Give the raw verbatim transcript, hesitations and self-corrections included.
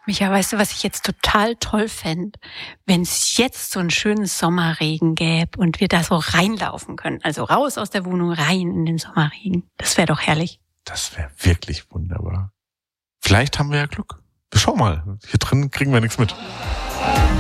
Micha, weißt du, was ich jetzt total toll fände? Wenn es jetzt so einen schönen Sommerregen gäbe und wir da so reinlaufen können. Also raus aus der Wohnung, rein in den Sommerregen. Das wäre doch herrlich. Das wäre wirklich wunderbar. Vielleicht haben wir ja Glück. Schau mal, hier drin kriegen wir nichts mit.